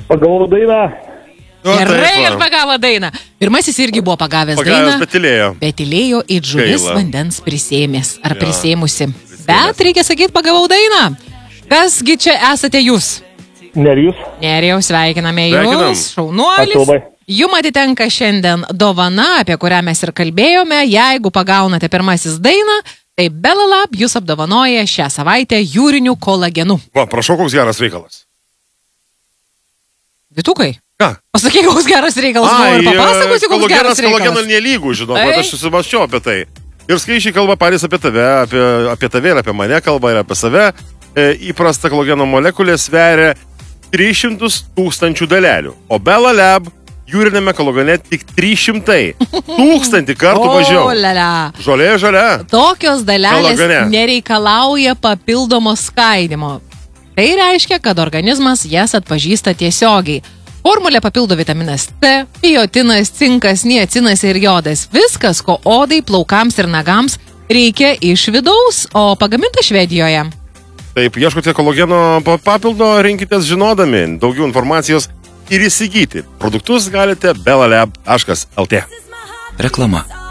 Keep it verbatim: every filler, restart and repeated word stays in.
Pagavau dainą. Gerai, kad pagavo dainą. Pirmasis irgi buvo pagavęs dainą. Bet tylėjo. Bet tylėjo į žuvis Gaila. vandens prisėmės. Ar Jo. prisėmusi. Bet reikia sakyti, pagavau dainą. Kasgi čia esate jūs? Nerijus. Nerijaus, sveikiname Sveikinam. jūs. Šaunuolis. Ačiū labai. Jums atitenka šiandien dovana, apie kurią mes ir kalbėjome. Jeigu pagaunate pirmasis dainą, tai Belalab jūs apdovanoja šią savaitę jūriniu kolagenu. Va, prašau, koks geras reikalas. Vitukai? Ką? Pasakyk, koks geras reikalas buvo ir papasakosiu, koks geras kolageno reikalas. nelygų, žinau, Ei. bet aš susimasčiau apie tai. Ir skaičiai kalba patys apie tave, apie, apie tave ir apie mane kalba ir apie save. E, įprasta kolageno molekulė sveria tris šimtus tūkstančių dalelių, o Belalab jūrinėme kolagene tik trys šimtai. Tūkstantį kartų mažiau. O, lala. Žolė žalia. Tokios dalelės Kolagene. nereikalauja papildomo skaidimo. Tai reiškia, kad organizmas jas atpažįsta tiesiogiai. Formulę papildo vitaminas C, biotinas, cinkas, niacinas ir jodas. Viskas, ko odai, plaukams ir nagams reikia iš vidaus, o pagaminta Švedijoje. Taip, ieškote kolageno papildo, rinkitės žinodami daugiau informacijos ir įsigyti. Produktus galite belalab taškas lt. Reklama.